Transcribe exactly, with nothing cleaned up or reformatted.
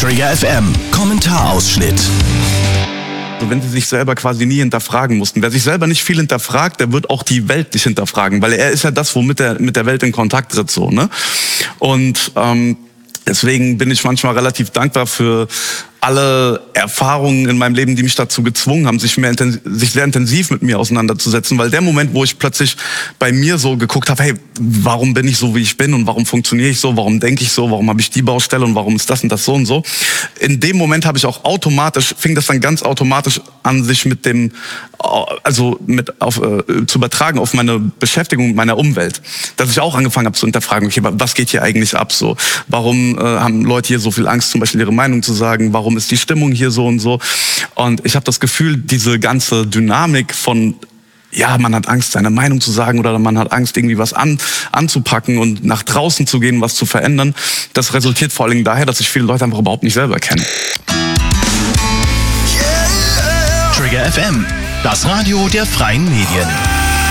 Trigger F M, Kommentarausschnitt. Wenn sie sich selber quasi nie hinterfragen mussten. Wer sich selber nicht viel hinterfragt, der wird auch die Welt nicht hinterfragen, weil er ist ja das, womit er mit der Welt in Kontakt tritt, so, ne? Und ähm, deswegen bin ich manchmal relativ dankbar für alle Erfahrungen in meinem Leben, die mich dazu gezwungen haben, sich, mehr intensiv, sich sehr intensiv mit mir auseinanderzusetzen. Weil der Moment, wo ich plötzlich bei mir so geguckt habe, hey, warum bin ich so, wie ich bin und warum funktioniere ich so, warum denke ich so, warum habe ich die Baustelle und warum ist das und das so und so. In dem Moment habe ich auch automatisch, fing das dann ganz automatisch an, sich mit dem, also mit auf, äh, zu übertragen auf meine Beschäftigung mit meiner Umwelt. Dass ich auch angefangen habe zu hinterfragen, okay, was geht hier eigentlich ab so? Warum äh, haben Leute hier so viel Angst, zum Beispiel ihre Meinung zu sagen? Warum ist die Stimmung hier so und so? Und ich habe das Gefühl, diese ganze Dynamik von, ja, man hat Angst, seine Meinung zu sagen oder man hat Angst, irgendwie was an, anzupacken und nach draußen zu gehen, was zu verändern, das resultiert vor allem daher, dass sich viele Leute einfach überhaupt nicht selber kennen. Trigger F M, das Radio der freien Medien.